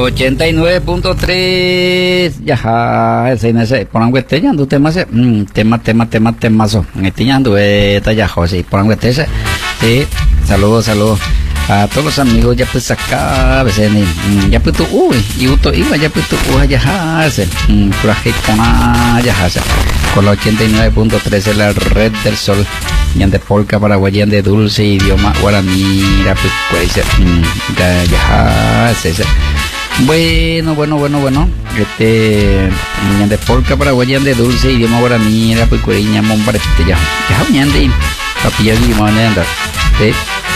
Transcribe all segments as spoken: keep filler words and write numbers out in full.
ochenta y nueve punto tres. Ya, ese ese por un guete ya tema ese tema tema tema temazo. Etiñando esta ya José por un guete ese. Sí, saludos, saludos a todos los amigos ya pues acá, veces ya pues tú uy, y uto iba ya pues tú uy ya hace. Coraje con ya hace. Con la ochenta y nueve punto tres en la red del sol. Yan de polka paraguayan de dulce idioma guaraní, pues pues ya ya hace. Bueno, bueno, bueno, bueno. Este yan de polka paraguayan de dulce idioma guaraní, pues cueriña mombarete ya. Ya yan de papilla de limón anda. Sí.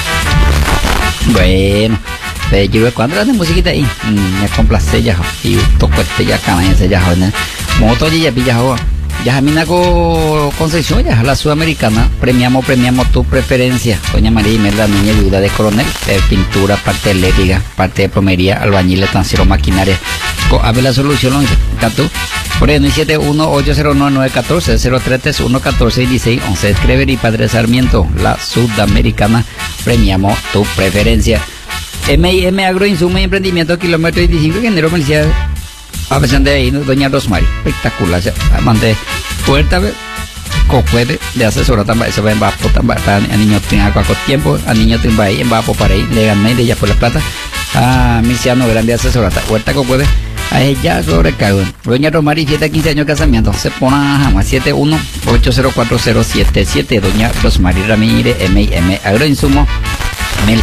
Bueno, te quiero cuando de musiquita ahí, me complace ya y toco este ya canadiense ya joven. Moto ya pilla joven. Ya mina con Concepción ya la sudamericana premiamos premiamos tu preferencia. Doña María Imelda Niña Viuda de Coronel, de pintura, parte eléctrica, parte de plomería, albañil, estanciero, maquinaria. A ver la solución, ¿tú? Por el siete uno ocho cero nueve nueve uno cuatro cero tres tres uno uno cuatro seis seis once. Escribe y Padre Sarmiento, la sudamericana, premiamos tu preferencia. M I M Agroinsumo y Emprendimiento, kilómetro veinticinco, ingeniero comercial. A veces de ahí, doña Rosmary, espectacular. Mande puerta, cocuete de asesora también. Se va en vapo también. A niño tiene cualquier tiempo, a niño tiene ahí, en vapo para ahí, le gané de ella por la plata. A Misiano grande asesora, huerta cocuete. A ella sobrecargo. Doña Rosmary, siete quince años de casamiento. Se pone a jamás siete uno ocho cero cuatro cero siete siete. Doña Rosmary Ramírez, M I M Agroinsumo, Mel